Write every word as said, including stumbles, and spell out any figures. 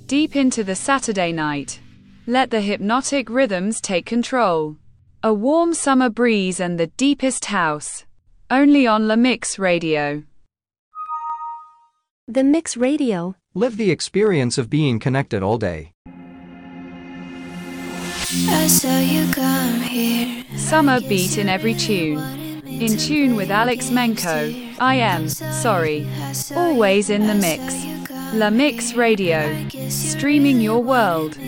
Deep into the Saturday night. Let the hypnotic rhythms take control. A warm summer breeze and the deepest house. Only on La Mix Radio. The Mix Radio. Live the experience of being connected all day. I saw you come here. Summer beat in every tune. In tune with Alex Menko. I am sorry. Always in the mix. La Mix Radio. Streaming your world.